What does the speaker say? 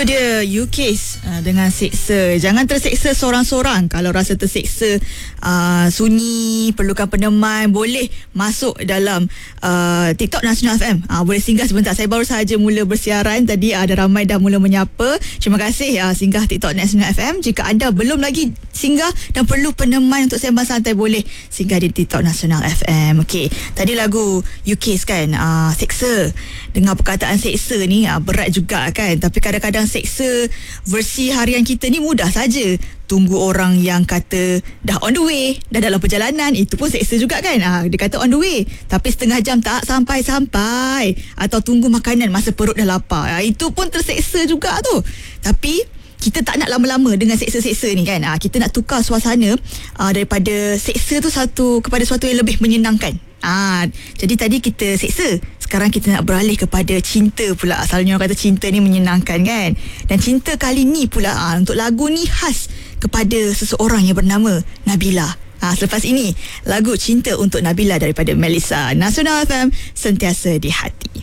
dia UK's dengan seksa. Jangan terseksa seorang-seorang. Kalau rasa terseksa, sunyi, perlukan peneman, boleh masuk dalam TikTok Nasional FM. Boleh singgah sebentar. Saya baru sahaja mula bersiaran. Tadi ada ramai dah mula menyapa. Terima kasih singgah TikTok Nasional FM. Jika anda belum lagi singgah dan perlu peneman untuk sembang santai, boleh singgah di TikTok Nasional FM. Okey, tadi lagu UK's kan, seksa. Dengan perkataan seksa ni berat juga kan. Tapi kadang-kadang seksa versi harian kita ni mudah saja. Tunggu orang yang kata dah on the way, dah dalam perjalanan, itu pun seksa juga kan. Dia kata on the way, tapi setengah jam tak sampai-sampai. Atau tunggu makanan masa perut dah lapar, itu pun terseksa juga tu. Tapi kita tak nak lama-lama dengan seksa-seksa ni kan. Kita nak tukar suasana daripada seksa tu kepada suatu yang lebih menyenangkan. Jadi tadi kita seksa, sekarang kita nak beralih kepada cinta pula. Asalnya orang kata cinta ni menyenangkan kan. Dan cinta kali ni pula untuk lagu ni khas kepada seseorang yang bernama Nabila. Selepas ini lagu Cinta untuk Nabila daripada Melissa. Nasional FM, sentiasa di hati.